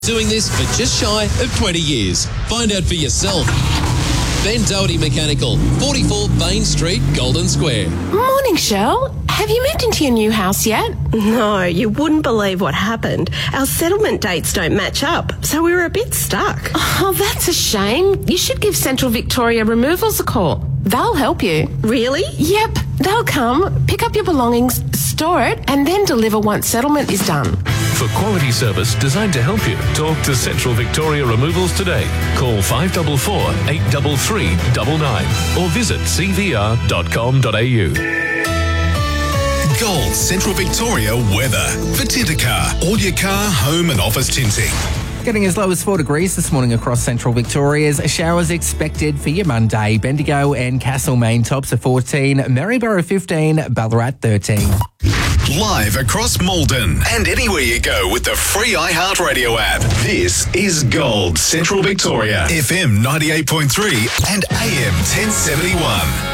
Doing this for just shy of 20 years. Find out for yourself. Ben Doherty Mechanical, 44 Bain Street, Golden Square. Morning, Shell. Have you moved into your new house yet? No, you wouldn't believe what happened. Our settlement dates don't match up, so we were a bit stuck. Oh, that's a shame. You should give Central Victoria Removals a call. They'll help you. Really? Yep. They'll come, pick up your belongings, store it, and then deliver once settlement is done. For quality service designed to help you, talk to Central Victoria Removals today. Call 544 833 99 or visit cvr.com.au. Gold Central Victoria weather. For Tintercar, all your car, home and office tinting. Getting as low as 4 degrees this morning across central Victoria's. Showers expected for your Monday. Bendigo and Castlemaine tops of 14, Maryborough 15, Ballarat 13. Live across Malden and anywhere you go with the free iHeartRadio app. This is Gold Central Victoria. FM 98.3 and AM 1071.